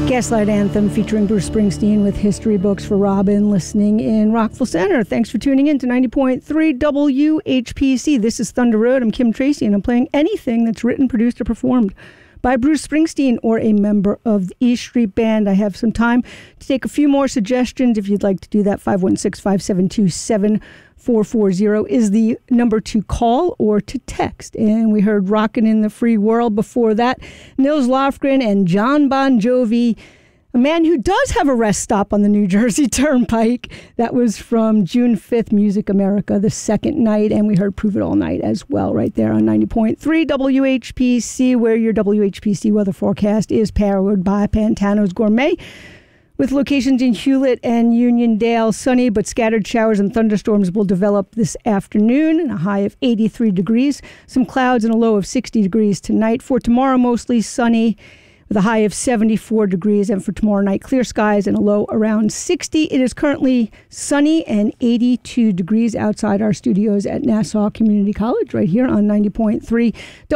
Gaslight Anthem featuring Bruce Springsteen with History Books for Robin, listening in Rockville Center. Thanks for tuning in to 90.3 WHPC. This is Thunder Road. I'm Kim Tracy, and I'm playing anything that's written, produced, or performed by Bruce Springsteen or a member of the E Street Band. I have some time to take a few more suggestions. If you'd like to do that, 516-572-7440 is the number to call or to text. And we heard Rockin' in the Free World before that. Nils Lofgren and John Bon Jovi, a man who does have a rest stop on the New Jersey Turnpike. That was from June 5th, Music America, the second night. And we heard Prove It All Night as well right there on 90.3 WHPC, where your WHPC weather forecast is powered by Pantano's Gourmet, with locations in Hewlett and Uniondale. Sunny, but scattered showers and thunderstorms will develop this afternoon, and a high of 83 degrees. Some clouds and a low of 60 degrees tonight. For tomorrow, mostly sunny with a high of 74 degrees. And for tomorrow night, clear skies and a low around 60. It is currently sunny and 82 degrees outside our studios at Nassau Community College, right here on 90.3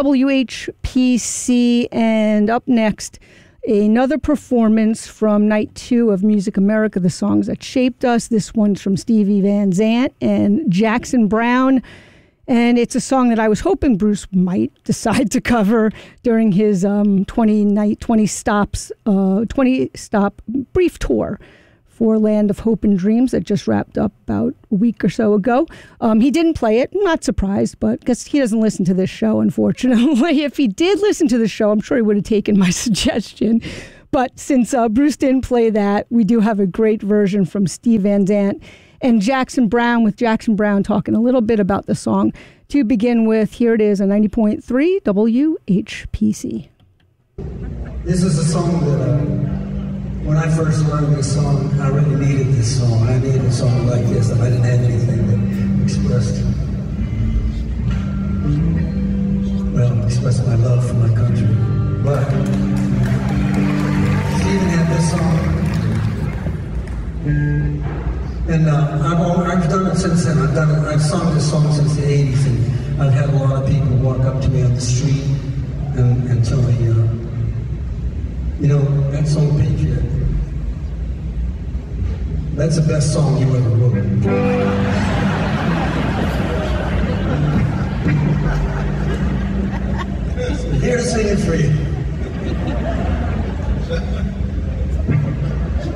WHPC. And up next, another performance from Night 2 of Music America, the songs that shaped us. This one's from Stevie Van Zandt and Jackson Browne. And it's a song that I was hoping Bruce might decide to cover during his 20-stop brief tour for Land of Hope and Dreams that just wrapped up about a week or so ago. He didn't play it. I'm not surprised, but because he doesn't listen to this show, unfortunately. If he did listen to the show, I'm sure he would have taken my suggestion. But since Bruce didn't play that, we do have a great version from Steve Van Zandt and Jackson Browne, with Jackson Browne talking a little bit about the song. To begin with, here it is on 90.3 WHPC. This is a song that when I first learned this song, I really needed this song. I needed a song like this, and I didn't have anything that expressed my love for my country. But Stephen had this song. And I've done it since then. I've sung this song since the 80s, and I've had a lot of people walk up to me on the street and tell me, that song, Patriot, that's the best song you ever wrote. Here to sing it for you.